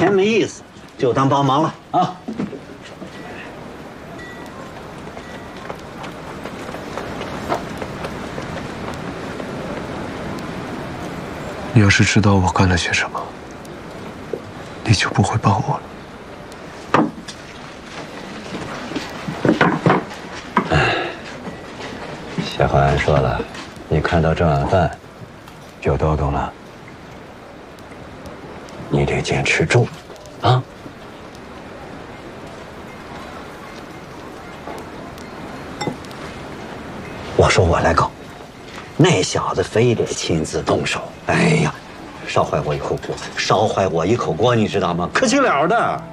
钱没意思，就当帮忙了啊。 你要是知道我干了些什么，你就不会帮我了。 小环说了，你看到这碗饭，就都懂了。你得坚持住，啊！我说我来搞，那小子非得亲自动手，哎呀，烧坏我一口锅，烧坏我一口锅，你知道吗？可惜了的。